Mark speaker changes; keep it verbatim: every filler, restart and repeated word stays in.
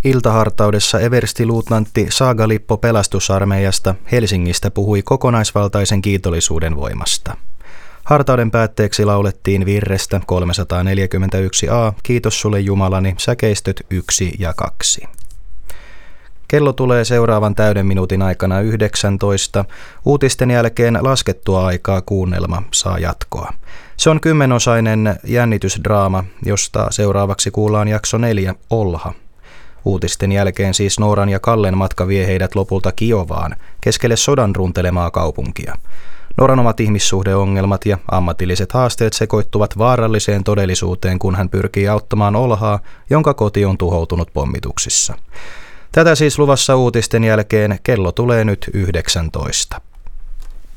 Speaker 1: Iltahartaudessa everstiluutnantti Saaga Lippo pelastusarmeijasta Helsingistä puhui kokonaisvaltaisen kiitollisuuden voimasta. Hartauden päätteeksi laulettiin virrestä kolmesataaneljäkymmentäyksi a, Kiitos sulle Jumalani, säkeistöt yksi ja kaksi. Kello tulee seuraavan täyden minuutin aikana yhdeksäntoista. Uutisten jälkeen laskettua aikaa kuunnelma saa jatkoa. Se on kymmenosainen jännitysdraama, josta seuraavaksi kuullaan jakso neljä, Olha. Uutisten jälkeen siis Nooran ja Kallen matka vie heidät lopulta Kiovaan, keskelle sodan runtelemaa kaupunkia. Nooran omat ihmissuhdeongelmat ja ammatilliset haasteet sekoittuvat vaaralliseen todellisuuteen, kun hän pyrkii auttamaan Olhaa, jonka koti on tuhoutunut pommituksissa. Tätä siis luvassa uutisten jälkeen. Kello tulee nyt yhdeksäntoista.